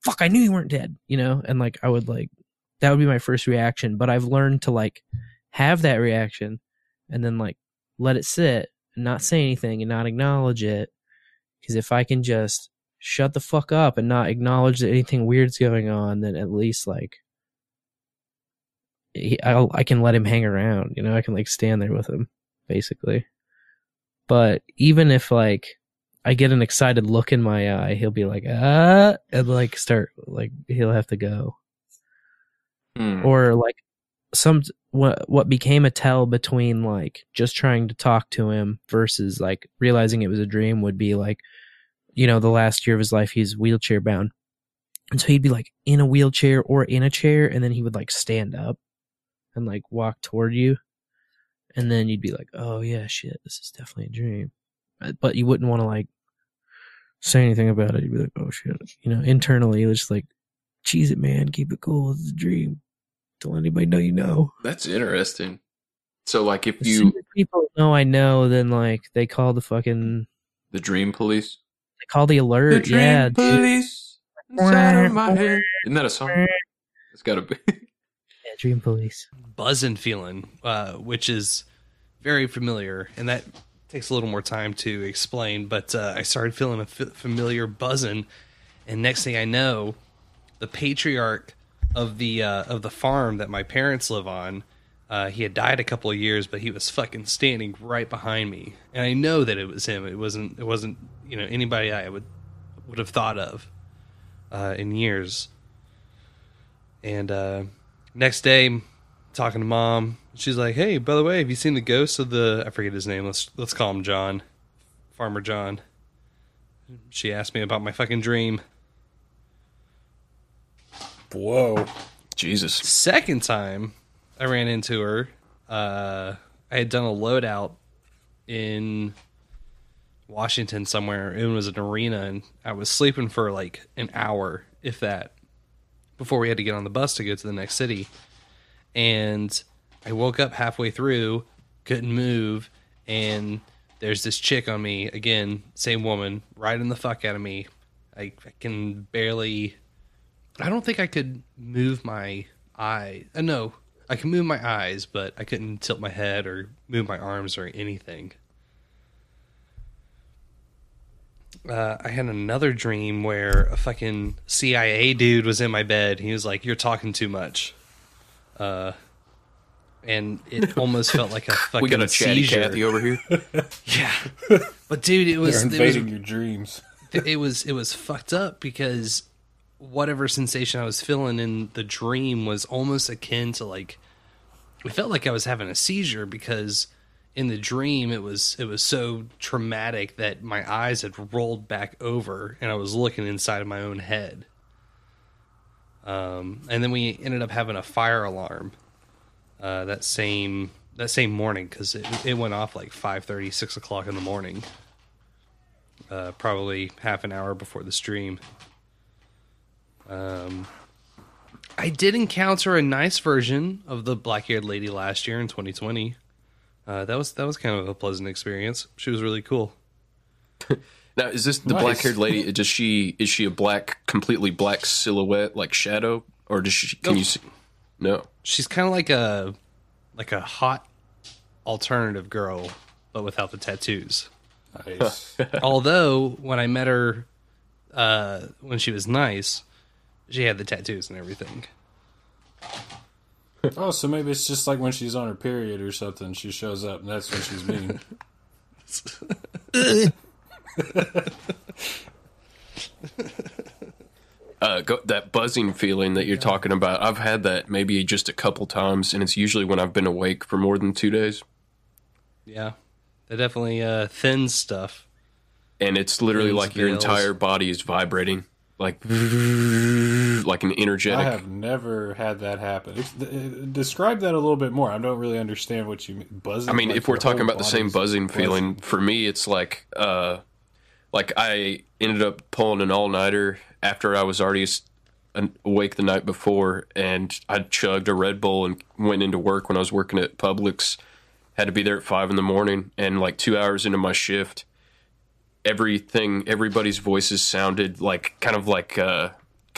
fuck, I knew you weren't dead, and like I would like that would be my first reaction. But I've learned to like have that reaction and then like let it sit and not say anything and not acknowledge it. Because if I can just shut the fuck up and not acknowledge that anything weird's going on, then at least like I can let him hang around, I can like stand there with him basically. But even if like I get an excited look in my eye, he'll be like, and like start like he'll have to go. Or like what became a tell between like just trying to talk to him versus like realizing it was a dream would be like, the last year of his life he's wheelchair bound. And so he'd be like in a wheelchair or in a chair, and then he would like stand up and like walk toward you. And then you'd be like, oh yeah, shit, this is definitely a dream. But you wouldn't want to like say anything about it. You'd be like, oh shit. Internally, it was just like, cheese it, man. Keep it cool. It's a dream. Don't let anybody know you know. That's interesting. So like if people know I know, then like they call the dream police. They call the alert. The dream police inside of my head. Isn't that a song? It's gotta be. Yeah, dream police. Buzzing feeling, which is very familiar, and that takes a little more time to explain, but I started feeling a familiar buzzing, and next thing I know, the patriarch of the farm that my parents live on, he had died a couple of years, but he was fucking standing right behind me, and I know that it was him. It wasn't anybody I would have thought of in years. And next day, talking to Mom, she's like, hey, by the way, have you seen the ghost of I forget his name, let's call him John, Farmer John. She asked me about my fucking dream. Whoa. Jesus. Second time I ran into her, I had done a loadout in Washington somewhere. It was an arena, and I was sleeping for like an hour, if that, before we had to get on the bus to go to the next city. And I woke up halfway through, couldn't move, and there's this chick on me, again, same woman, riding the fuck out of me. I can barely... I don't think I could move my eye. No, I can move my eyes, but I couldn't tilt my head or move my arms or anything. I had another dream where a fucking CIA dude was in my bed. He was like, you're talking too much. And it almost felt like a fucking we got a chatty seizure. Cathy over here. Yeah. But dude, They're invading your dreams. It was fucked up because whatever sensation I was feeling in the dream was almost akin to like, it felt like I was having a seizure because in the dream it was so traumatic that my eyes had rolled back over and I was looking inside of my own head. And then we ended up having a fire alarm that same morning because it went off like 5:30, 6 o'clock in the morning. Probably half an hour before the stream. I did encounter a nice version of the black-haired lady last year in 2020. That was kind of a pleasant experience. She was really cool. Now, is this the black-haired lady? Is she a completely black silhouette like shadow, or does she? Can you see? No, she's kind of like a hot alternative girl, but without the tattoos. Nice. Although when I met her, when she was nice, she had the tattoos and everything. Oh, so maybe it's just like when she's on her period or something. She shows up, and that's when she's mean. That buzzing feeling that you're talking about, I've had that maybe just a couple times, and it's usually when I've been awake for more than 2 days. Yeah, that definitely thins stuff. And it's literally like your entire body is vibrating, like an energetic. I have never had that happen. Describe that a little bit more. I don't really understand what you mean. Buzzing. I mean, like if we're talking about the same buzzing feeling, for me, it's like I ended up pulling an all-nighter after I was already awake the night before, and I chugged a Red Bull and went into work when I was working at Publix. Had to be there at 5 a.m, and like 2 hours into my shift, everybody's voices sounded like kind of like